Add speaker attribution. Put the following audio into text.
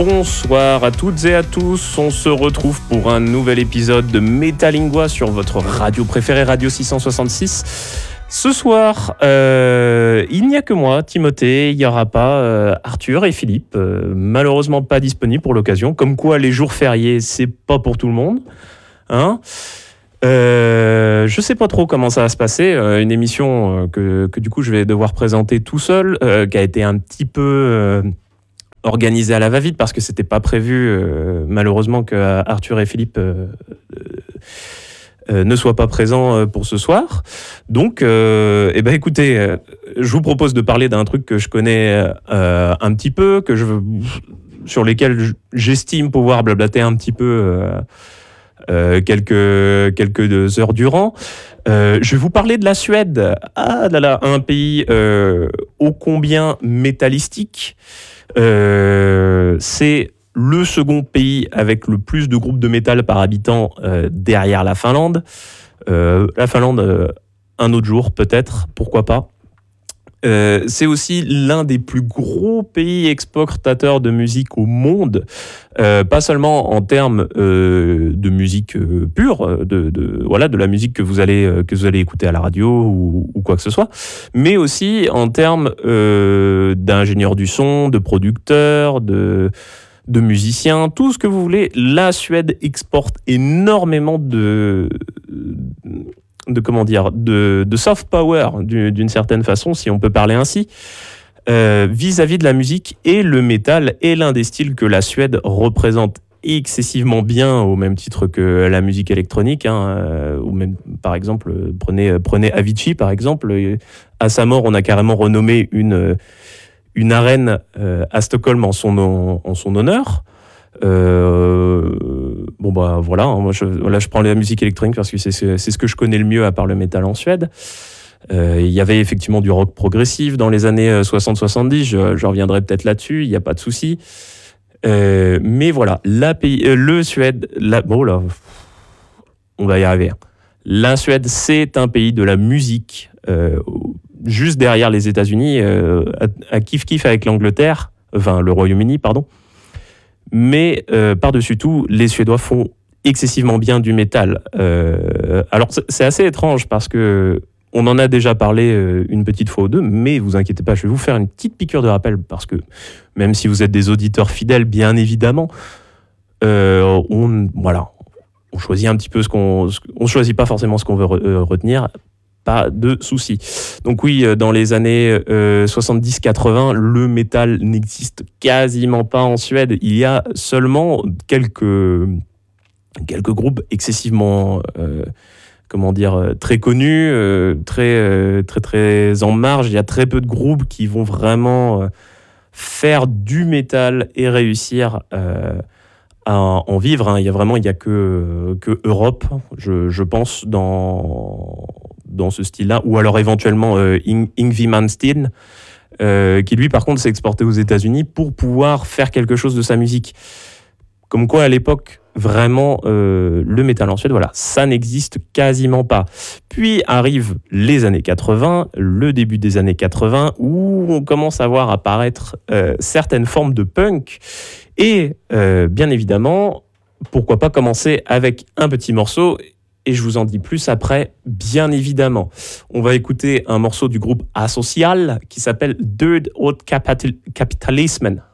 Speaker 1: Bonsoir à toutes et à tous, on se retrouve pour un nouvel épisode de Metalingua sur votre radio préférée, Radio 666. Ce soir, il n'y a que moi, Timothée, il n'y aura pas Arthur et Philippe, malheureusement pas disponibles pour l'occasion, comme quoi les jours fériés, c'est pas pour tout le monde. Hein, je sais pas trop comment ça va se passer, une émission que du coup je vais devoir présenter tout seul, qui a été un petit peu organisée à la va-vite parce que c'était pas prévu malheureusement que Arthur et Philippe ne soient pas présents pour ce soir. Donc, écoutez, je vous propose de parler d'un truc que je connais un petit peu, sur lesquels j'estime pouvoir blablater un petit peu quelques heures durant. Je vais vous parler de la Suède. Ah là là, un pays ô combien métallistique. C'est le second pays avec le plus de groupes de métal par habitant derrière la Finlande. La Finlande, un autre jour peut-être, pourquoi pas. C'est aussi l'un des plus gros pays exportateurs de musique au monde, pas seulement en termes de musique pure, de la musique que vous allez écouter à la radio ou quoi que ce soit, mais aussi en termes d'ingénieurs du son, de producteurs, de musiciens, tout ce que vous voulez. La Suède exporte énormément de soft power d'une certaine façon, si on peut parler ainsi, vis-à-vis de la musique, et le métal est l'un des styles que la Suède représente excessivement bien, au même titre que la musique électronique, ou même par exemple prenez Avicii par exemple. À sa mort, on a carrément renommé une arène à Stockholm en son honneur. Moi je prends la musique électronique parce que c'est ce que je connais le mieux à part le métal en Suède. Il y avait effectivement du rock progressif dans les années 60-70, je reviendrai peut-être là-dessus, il n'y a pas de souci. Mais voilà, on va y arriver. La Suède, c'est un pays de la musique, juste derrière les États-Unis, à kiff-kiff avec le Royaume-Uni, pardon. Mais par-dessus tout, les Suédois font excessivement bien du métal. Alors c'est assez étrange parce que on en a déjà parlé une petite fois ou deux, mais vous inquiétez pas, je vais vous faire une petite piqûre de rappel parce que même si vous êtes des auditeurs fidèles, bien évidemment, on choisit un petit peu on choisit pas forcément ce qu'on veut retenir. Pas de souci. Donc oui, dans les années 70-80, le métal n'existe quasiment pas en Suède. Il y a seulement quelques groupes excessivement, très connus, très en marge. Il y a très peu de groupes qui vont vraiment faire du métal et réussir à en vivre. Il y a que Europe, je pense, dans ce style-là, ou alors éventuellement Yngwie Malmsteen, qui lui par contre s'est exporté aux États-Unis pour pouvoir faire quelque chose de sa musique. Comme quoi à l'époque, vraiment, le métal en Suède, ça n'existe quasiment pas. Puis arrivent les années 80, le début des années 80, où on commence à voir apparaître certaines formes de punk, et bien évidemment, pourquoi pas commencer avec un petit morceau. Et je vous en dis plus après, bien évidemment. On va écouter un morceau du groupe Asocial qui s'appelle Död åt Kapitalismen.